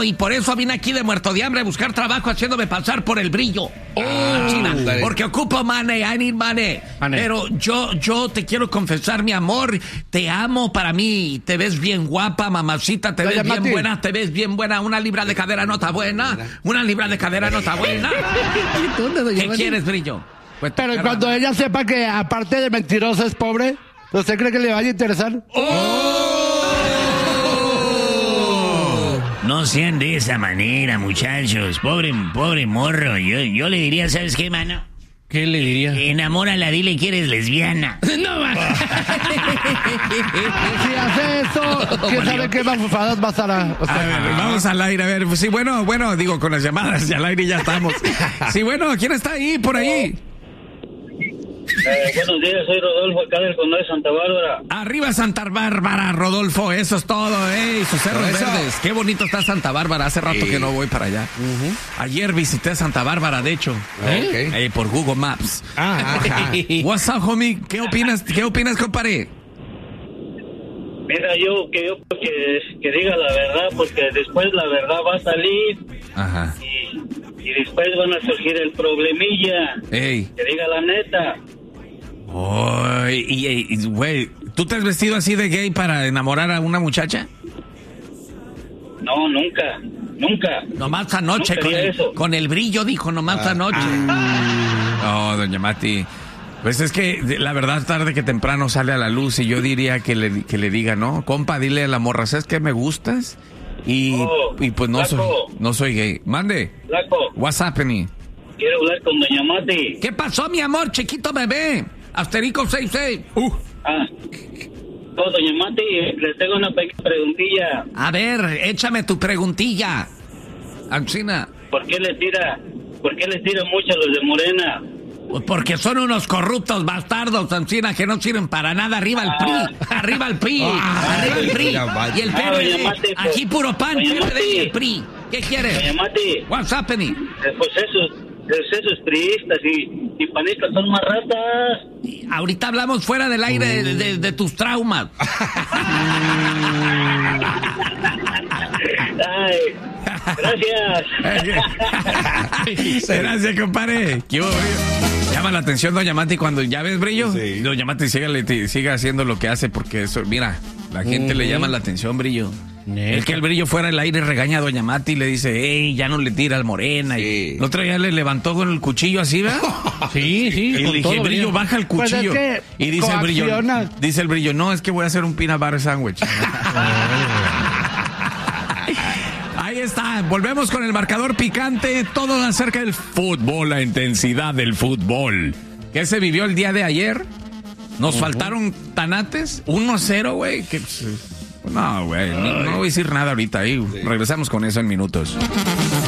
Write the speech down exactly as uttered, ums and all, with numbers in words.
y por eso vine aquí de muerto de hambre a buscar trabajo haciéndome pasar por el brillo. Oh, China, porque ocupo money, I need money. money. Pero yo, yo te quiero confesar, mi amor, te amo para mí. Te ves bien guapa, mamacita, te ves bien Mati. buena, te ves bien buena. Una libra de cadera no está buena, una libra de cadera no está buena. ¿Qué quieres, brillo? Pues pero cuando ella sepa que aparte de mentirosa es pobre, ¿usted cree que le vaya a interesar? ¡Oh! No sean de esa manera, muchachos. Pobre, pobre morro. Yo, yo le diría, ¿sabes qué, mano? ¿Qué le diría? Enamórala, dile que eres lesbiana. No, man. Si hace eso, ¿quién sabe qué mafufadas va a estar a, o sea, a ver, vamos al aire, a ver. Sí, bueno, bueno, digo, con las llamadas y al aire ya estamos. Sí, bueno, ¿quién está ahí, por ahí? Eh, buenos días, soy Rodolfo, acá del condado de Santa Bárbara. Arriba Santa Bárbara, Rodolfo, eso es todo, ey, sus cerros verdes. Qué bonito está Santa Bárbara, hace rato sí. que no voy para allá. Uh-huh. Ayer visité Santa Bárbara, de hecho, ¿eh? Okay. Eh, por Google Maps. Ah, What's up, homie? ¿Qué opinas, qué opinas, compadre? Mira, yo que yo que, que diga la verdad, porque después la verdad va a salir. Ajá. Y, y después van a surgir el problemilla. Ey. Que diga la neta. Oh, y, güey, ¿tú te has vestido así de gay para enamorar a una muchacha? No, nunca, nunca. Nomás anoche, con el, con el brillo, dijo, nomás ah, anoche. Ah. Oh, doña Mati. Pues es que la verdad tarde que temprano sale a la luz y yo diría que le, que le diga, ¿no? Compa, dile a la morra, ¿sabes qué me gustas? Y, oh, y pues no soy, no soy gay. Mande. Flaco. What's happening? Quiero hablar con doña Mati. ¿Qué pasó, mi amor, chiquito bebé? Asterico seis seis. Uh. Ah. Oh, doña Mati, le tengo una pequeña preguntilla. A ver, échame tu preguntilla. Ancina. ¿Por qué le tira, por qué le tira mucho a los de Morena? Pues porque son unos corruptos bastardos, Ancina, que no sirven para nada. Arriba el P R I, ah. arriba el P R I, ah. arriba el P R I. Y el P R D, ah, Mati, pues, aquí puro pan, P R D y el P R I. ¿Qué quieres? Doña Mati. What's happening? Pues esos, esos priistas y, y panistas son más ratas. Ahorita hablamos fuera del aire de, de, de tus traumas. Ay, gracias. Gracias, compadre. ¿Qué hubo, llama la atención doña Mati cuando ya ves brillo. Sí. Doña Mati siga, siga haciendo lo que hace porque eso, mira, la gente uh-huh. le llama la atención, brillo. Neta. El que el brillo fuera el aire regaña a doña Mati y le dice, hey, ya no le tira al Morena. Sí. Y el otro día le levantó con el cuchillo así, ¿verdad? Sí, sí. Y le dije, brillo, baja el cuchillo. Pues es que y dice el brillo, dice el brillo, no, es que voy a hacer un peanut butter sandwich. Ahí está, volvemos con el marcador picante, todo acerca del fútbol, la intensidad del fútbol. ¿Qué se vivió el día de ayer? Nos uh-huh. faltaron tanates, uno cero, güey, que... No, güey, no, no voy a decir nada ahorita ahí. Sí. Regresamos con eso en minutos.